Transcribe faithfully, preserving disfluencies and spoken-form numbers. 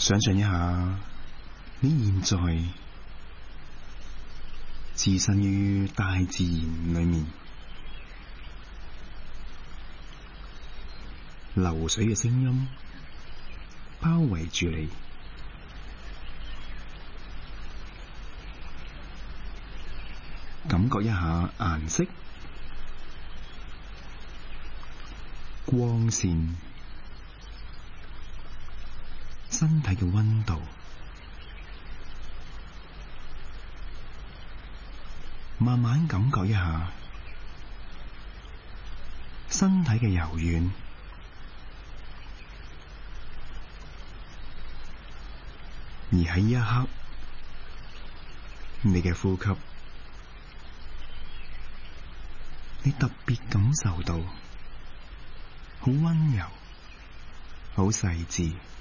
想象一下，你現在置身於大自然裏面，流水嘅聲音包圍住你，感覺一下顏色、光線、身體嘅溫度，慢慢感覺一下身體嘅柔軟，而喺呢一刻，你嘅呼吸，你特別感受到好溫柔、好細緻。